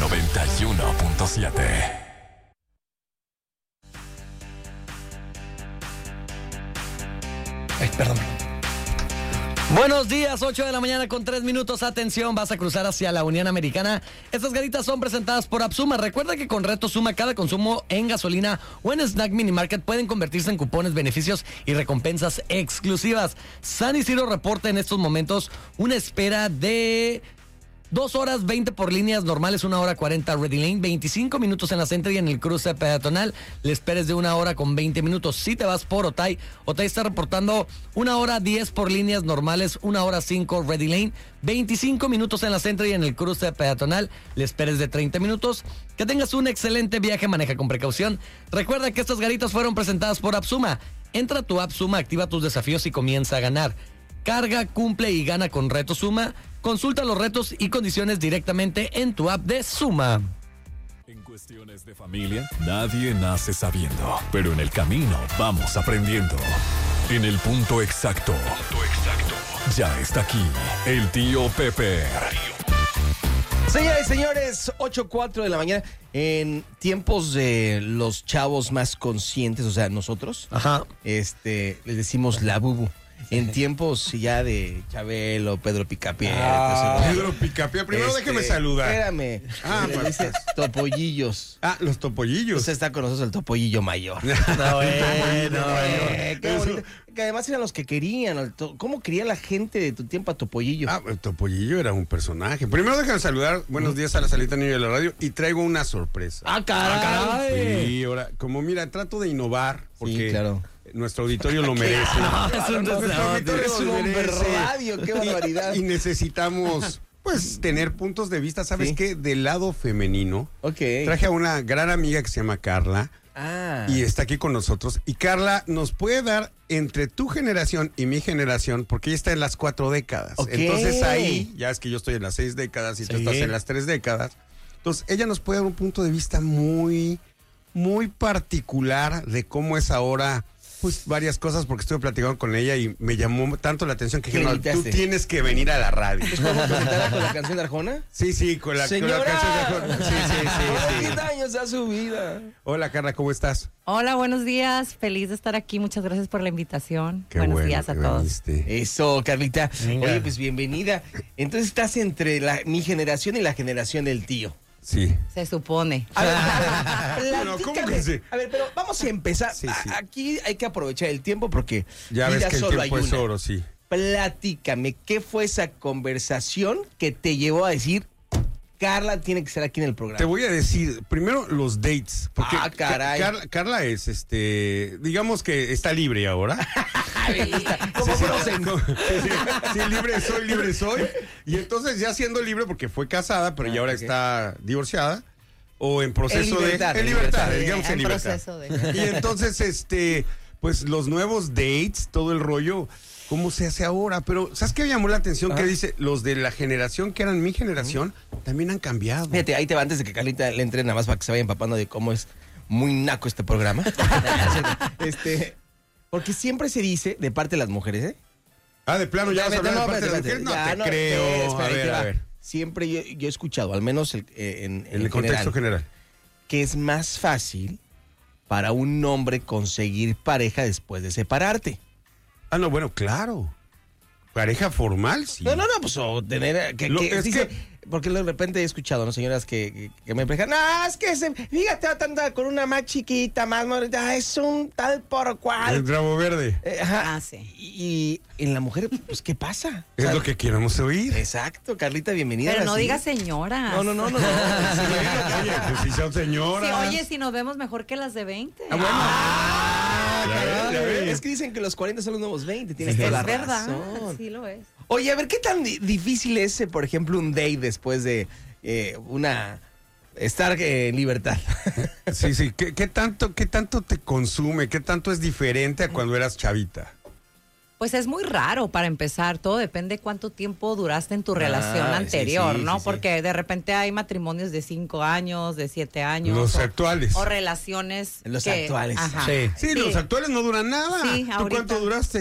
91.7. Ay, perdón. Buenos días, 8 de la mañana con 3 minutos. Atención, vas a cruzar hacia la Unión Americana. Estas garitas son presentadas por Absuma. Recuerda que con Reto Suma, cada consumo en gasolina o en Snack Mini Market pueden convertirse en cupones, beneficios y recompensas exclusivas. San Isidro reporta en estos momentos una espera de 2 horas 20 por líneas normales, 1 hora 40 Ready Lane, 25 minutos en la Centro y en el cruce peatonal. Le esperes de 1 hora con 20 minutos. Si te vas por Otay está reportando 1 hora 10 por líneas normales, 1 hora 5 Ready Lane, 25 minutos en la Centro y en el cruce peatonal. Le esperes de 30 minutos. Que tengas un excelente viaje, maneja con precaución. Recuerda que estas garitas fueron presentadas por Absuma. Entra a tu app Suma, activa tus desafíos y comienza a ganar. Carga, cumple y gana con Reto Suma. Consulta los retos y condiciones directamente en tu app de Suma. En cuestiones de familia, nadie nace sabiendo, pero en el camino vamos aprendiendo. En el punto exacto, ya está aquí el tío Pepe. Señores y señores, 8:04 de la mañana. En tiempos de los chavos más conscientes, o sea, nosotros, les decimos la bubu. En tiempos ya de Chabelo, Pedro Picapiedra. Pedro Picapiedra. Primero déjeme saludar. Espérame. Le dices topollillos. Los topollillos. Usted está con nosotros el topollillo mayor. Qué bonito. Que además eran los que querían. ¿Cómo quería la gente de tu tiempo a Topollillo? El Topollillo era un personaje. Primero déjame saludar. Buenos días a la Salita Niño de la Radio. Y traigo una sorpresa. ¡Caray! Sí, ahora, como mira, trato de innovar. Porque Sí, claro. nuestro auditorio lo merece. Radio, qué barbaridad. Y necesitamos, pues, tener puntos de vista. ¿Sabes qué? Del lado femenino. Ok. Traje a una gran amiga que se llama Carla. Y está aquí con nosotros. Y Carla nos puede dar entre tu generación y mi generación, porque ella está en las 4 décadas. Okay. Entonces ahí, ya es que yo estoy en las 6 décadas y tú estás en las 3 décadas. Entonces ella nos puede dar un punto de vista muy, muy particular de cómo es ahora, pues varias cosas, porque estuve platicando con ella y me llamó tanto la atención que dije, no, tú tienes que venir a la radio. ¿Cómo presentarla con la canción de Arjona? Sí, con la canción de Arjona. Sí. 40 años a su vida. Hola, Carla, ¿cómo estás? Hola, buenos días. Feliz de estar aquí. Muchas gracias por la invitación. Buenos días a todos. Eso, Carlita. Venga. Oye, pues bienvenida. Entonces estás entre mi generación y la generación del tío. Sí. Se supone. A ver, Bueno, ¿cómo que sí? A ver, pero vamos a empezar. Sí. Aquí hay que aprovechar el tiempo porque Ya ves que el solo tiempo hay es una. oro, sí. Platícame, ¿qué fue esa conversación que te llevó a decir, Carla tiene que estar aquí en el programa? Te voy a decir, primero los dates. Porque caray. Carla es, digamos que está libre ahora. ¿Cómo conocen? Sí, libre soy. Y entonces ya siendo libre, porque fue casada, pero ya ahora está divorciada. O en proceso En libertad, digamos en libertad. Proceso de... Y entonces, pues los nuevos dates, todo el rollo, ¿cómo se hace ahora? Pero, ¿sabes qué me llamó la atención? Que dice, los de la generación que eran mi generación, también han cambiado. Fíjate, ahí te va antes de que Carlita le entre nada más para que se vaya empapando de cómo es muy naco este programa. Porque siempre se dice de parte de las mujeres, De plano, ya vas a hablar de parte de las mujeres. No te creo. A ver. Siempre yo he escuchado, al menos en el contexto general, que es más fácil para un hombre conseguir pareja después de separarte. No, bueno, claro. Pareja formal, sí. No, pues o tener... Porque de repente he escuchado, ¿no? Señoras que me preguntan, es que fíjate, va a andar con una más chiquita, más morita, es un tal por cual. El rabo verde. sí. Y en la mujer, pues, ¿qué pasa? Es lo que queremos oír. Exacto, Carlita, bienvenida. Pero no ¿sí? digas señoras. No. Oye, pues si son señoras. Sí, oye, si nos vemos mejor que las de 20. Es que dicen que los 40 son los nuevos 20, tienes toda la Es verdad, razón. sí lo es. Oye, a ver, ¿qué tan difícil es, por ejemplo, un date después de estar en libertad? Sí. ¿Qué tanto te consume? ¿Qué tanto es diferente a cuando eras chavita? Pues es muy raro para empezar, todo depende cuánto tiempo duraste en tu relación anterior, sí, ¿no? sí. Porque de repente hay matrimonios de 5 años, de 7 años. Los actuales. O relaciones. Los actuales. Ajá. Sí, los actuales no duran nada. Sí, ¿Tú ahorita. cuánto duraste?